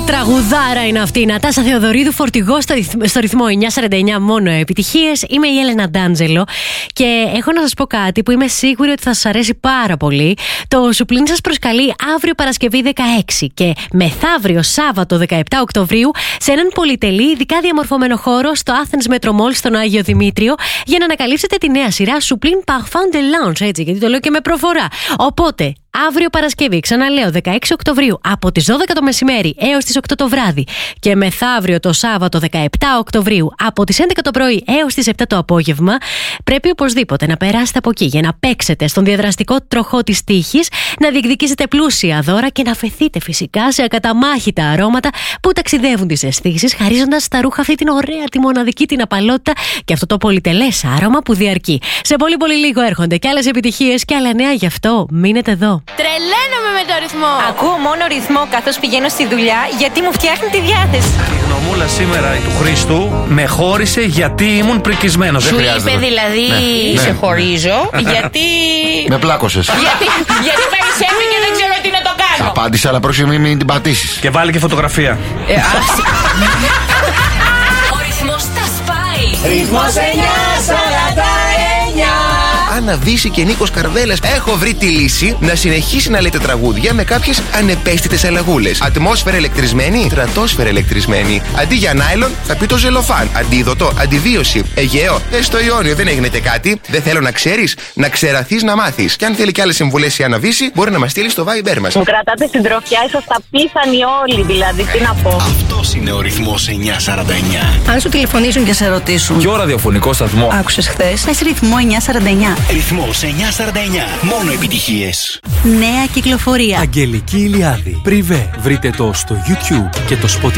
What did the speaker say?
Τραγουδάρα είναι αυτή. Νατάσα Θεοδωρίδου, φορτηγό στο ρυθμό 949, μόνο επιτυχίες. Είμαι η Έλενα Ντάντζελο και έχω να σας πω κάτι που είμαι σίγουρη ότι θα σας αρέσει πάρα πολύ. Το Σουπλίν σας προσκαλεί αύριο Παρασκευή 16 και μεθαύριο Σάββατο 17 Οκτωβρίου σε έναν πολυτελή, ειδικά διαμορφωμένο χώρο στο Athens Metro Mall στον Άγιο Δημήτριο για να ανακαλύψετε τη νέα σειρά Σουπλίν Parfum de Lounge, έτσι, γιατί το λέω και με προφορά. Οπότε, αύριο Παρασκευή, ξαναλέω, 16 Οκτωβρίου από τις 12 το μεσημέρι έως τις 8 το βράδυ και μεθαύριο το Σάββατο 17 Οκτωβρίου από τις 11 το πρωί έως τις 7 το απόγευμα, πρέπει οπωσδήποτε να περάσετε από εκεί για να παίξετε στον διαδραστικό τροχό της τύχης, να διεκδικήσετε πλούσια δώρα και να αφαιθείτε φυσικά σε ακαταμάχητα αρώματα που ταξιδεύουν τις αισθήσεις, χαρίζοντας στα ρούχα αυτή την ωραία, τη μοναδική την απαλότητα και αυτό το πολυτελές άρωμα που διαρκεί. Σε πολύ πολύ λίγο έρχονται και άλλες επιτυχίες και άλλα νέα, γι' αυτό μείνετε εδώ. Τρελαίνομαι με το ρυθμό. Ακούω μόνο ρυθμό καθώς πηγαίνω στη δουλειά, γιατί μου φτιάχνει τη διάθεση. Η γνωμούλα σήμερα του Χρήστου με χώρισε γιατί ήμουν πρικισμένος. Σου είπε δηλαδή σε χωρίζω γιατί... Με πλάκωσες. γιατί περισσεύει και δεν ξέρω τι να το κάνω. Απάντησα, αλλά πρόσεχε μην την πατήσεις. Και βάλει και φωτογραφία. Ο ρυθμός τα σπάει. Ρυθμός 949. Άννα Βύση και Νίκος Καρβέλας. Έχω βρει τη λύση να συνεχίσει να λέτε τραγούδια με κάποιες ανεπαίσθητες αλλαγούλες. Ατμόσφαιρα ηλεκτρισμένη, στρατόσφαιρα ηλεκτρισμένη. Αντί για νάιλον θα πει το ζελοφάν. Αντίδοτο, αντιβίωση. Αιγαίο, στο Ιόνιο δεν έγινε κάτι. Δεν θέλω να ξέρεις, να ξεραθείς να μάθεις. Και αν θέλει και άλλες συμβουλές η Άννα Βύση, μπορεί να μας στείλει στο Viber μας. Μου κρατάτε συντροφιά, είσαστε απίθανοι όλοι, δηλαδή, τι να πω. Αυτός είναι ο ρυθμός 949. Αν σου τηλεφωνήσουν και σε ρωτήσουν Ποιο ραδιοφωνικό σταθμό άκουσες χθες, πες ρυθμό 949. Ρυθμός 949. Μόνο επιτυχίες. Νέα κυκλοφορία. Αγγελική Ηλιάδη. Πριβέ. Βρείτε το στο YouTube και το Spotify.